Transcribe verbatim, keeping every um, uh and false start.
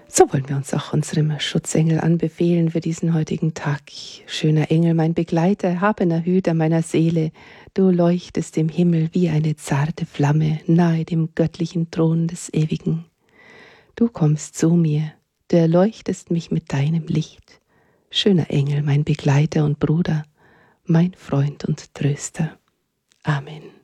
So wollen wir uns auch unserem Schutzengel anbefehlen für diesen heutigen Tag. Schöner Engel, mein Begleiter, erhabener Hüter meiner Seele, du leuchtest im Himmel wie eine zarte Flamme nahe dem göttlichen Thron des Ewigen. Du kommst zu mir, du erleuchtest mich mit deinem Licht. Schöner Engel, mein Begleiter und Bruder, mein Freund und Tröster. Amen.